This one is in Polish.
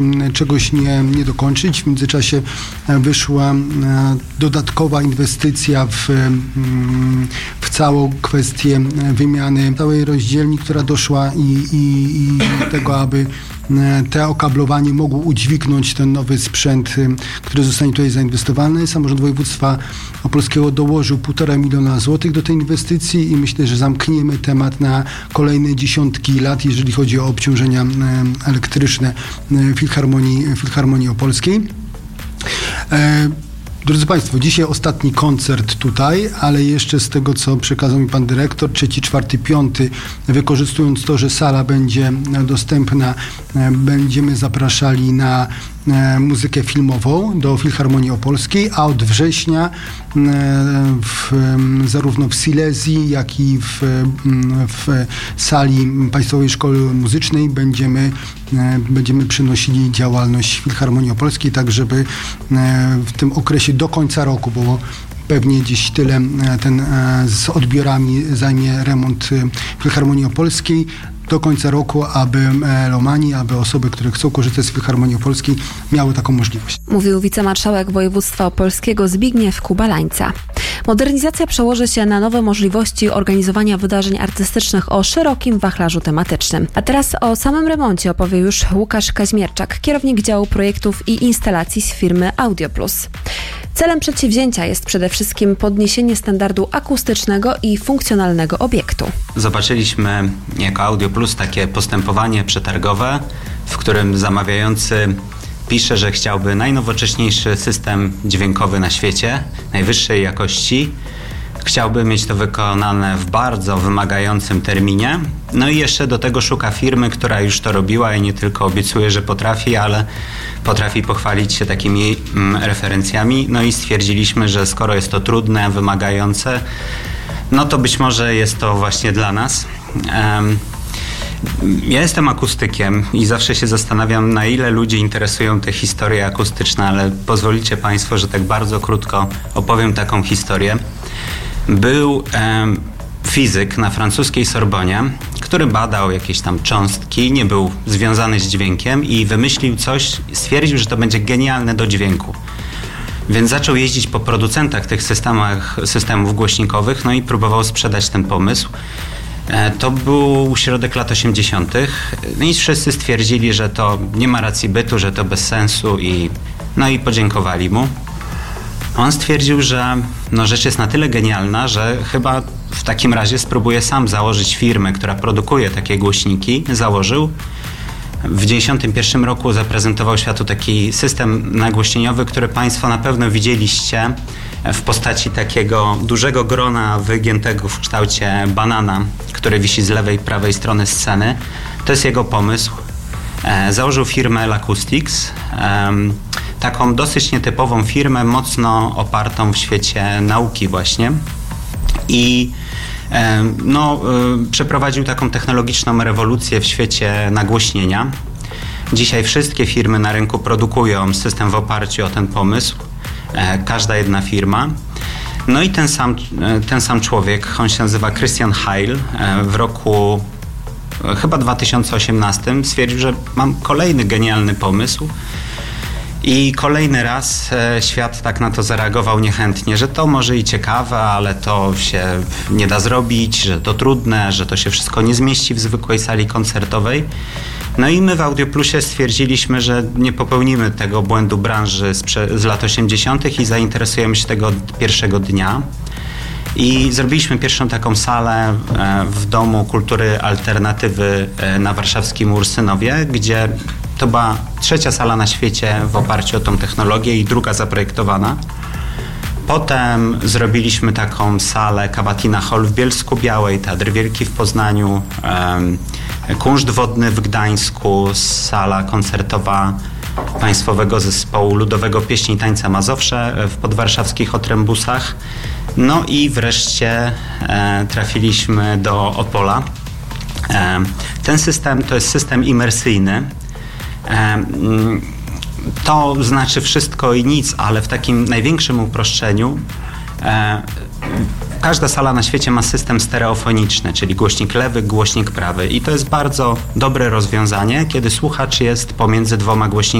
czegoś nie dokończyć. W międzyczasie wyszła dodatkowa inwestycja w całą kwestię wymiany całej rozdzielni, która doszła i tego, aby te okablowanie mogło udźwignąć ten nowy sprzęt, który zostanie tutaj zainwestowany. Samorząd województwa opolskiego dołożył 1,5 miliona złotych do tej inwestycji i myślę, że zamkniemy temat na kolejne dziesiątki lat, jeżeli chodzi o obciążenia elektryczne Filharmonii Opolskiej. Drodzy Państwo, dzisiaj ostatni koncert tutaj, ale jeszcze z tego, co przekazał mi pan dyrektor, 3., 4., 5, wykorzystując to, że sala będzie dostępna, będziemy zapraszali na muzykę filmową do Filharmonii Opolskiej, a od września zarówno w Silesii, jak i w sali Państwowej Szkoły Muzycznej będziemy przynosili działalność Filharmonii Opolskiej, tak żeby w tym okresie do końca roku, bo pewnie gdzieś tyle z odbiorami zajmie remont Filharmonii Opolskiej, do końca roku, aby melomani, aby osoby, które chcą korzystać z Filharmonii Opolskiej, miały taką możliwość. Mówił wicemarszałek województwa opolskiego Zbigniew Kubalańca. Modernizacja przełoży się na nowe możliwości organizowania wydarzeń artystycznych o szerokim wachlarzu tematycznym. A teraz o samym remoncie opowie już Łukasz Kaźmierczak, kierownik działu projektów i instalacji z firmy AudioPlus. Celem przedsięwzięcia jest przede wszystkim podniesienie standardu akustycznego i funkcjonalnego obiektu. Zobaczyliśmy jako AudioPlus takie postępowanie przetargowe, w którym zamawiający pisze, że chciałby najnowocześniejszy system dźwiękowy na świecie, najwyższej jakości. Chciałby mieć to wykonane w bardzo wymagającym terminie. No i jeszcze do tego szuka firmy, która już to robiła i nie tylko obiecuje, że potrafi, ale potrafi pochwalić się takimi referencjami. No i stwierdziliśmy, że skoro jest to trudne, wymagające, no to być może jest to właśnie dla nas. Ja jestem akustykiem i zawsze się zastanawiam, na ile ludzi interesują te historie akustyczne, ale pozwolicie Państwo, że tak bardzo krótko opowiem taką historię. Był fizyk na francuskiej Sorbonie, który badał jakieś tam cząstki, nie był związany z dźwiękiem i wymyślił coś, stwierdził, że to będzie genialne do dźwięku. Więc zaczął jeździć po producentach tych systemów głośnikowych, no i próbował sprzedać ten pomysł. To był środek lat 80. No i wszyscy stwierdzili, że to nie ma racji bytu, że to bez sensu i podziękowali mu. On stwierdził, że rzecz jest na tyle genialna, że chyba w takim razie spróbuje sam założyć firmę, która produkuje takie głośniki. Założył. W 1991 roku zaprezentował światu taki system nagłośnieniowy, który Państwo na pewno widzieliście w postaci takiego dużego grona wygiętego w kształcie banana, który wisi z lewej i prawej strony sceny. To jest jego pomysł. Założył firmę L-Acoustics, taką dosyć nietypową firmę, mocno opartą w świecie nauki właśnie. I przeprowadził taką technologiczną rewolucję w świecie nagłośnienia. Dzisiaj wszystkie firmy na rynku produkują system w oparciu o ten pomysł. Każda jedna firma. No i ten sam człowiek, on się nazywa Christian Heil, w roku chyba 2018 stwierdził, że mam kolejny genialny pomysł. I kolejny raz świat tak na to zareagował niechętnie, że to może i ciekawe, ale to się nie da zrobić, że to trudne, że to się wszystko nie zmieści w zwykłej sali koncertowej. No i my w AudioPlusie stwierdziliśmy, że nie popełnimy tego błędu branży z lat 80. i zainteresujemy się tego od pierwszego dnia. I zrobiliśmy pierwszą taką salę w Domu Kultury Alternatywy na warszawskim Ursynowie, gdzie to była trzecia sala na świecie w oparciu o tą technologię i druga zaprojektowana. Potem zrobiliśmy taką salę Kabatina Hall w Bielsku-Białej, Teatr Wielki w Poznaniu, Kunszt Wodny w Gdańsku, sala koncertowa Państwowego Zespołu Ludowego Pieśni i Tańca Mazowsze w podwarszawskich Otrębusach. No i wreszcie trafiliśmy do Opola. Ten system to jest system imersyjny. To znaczy wszystko i nic, ale w takim największym uproszczeniu Każda sala na świecie ma system stereofoniczny, czyli głośnik lewy, głośnik prawy i to jest bardzo dobre rozwiązanie, kiedy słuchacz jest pomiędzy dwoma głośnikami.